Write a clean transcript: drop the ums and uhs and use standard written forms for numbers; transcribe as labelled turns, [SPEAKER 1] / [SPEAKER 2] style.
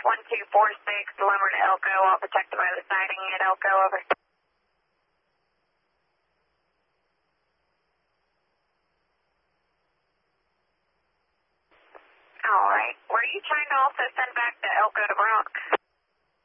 [SPEAKER 1] 1246, deliver to Elko, all protected by the siding at Elko, over. Alright, were you trying to also send back the Elko to Bronx?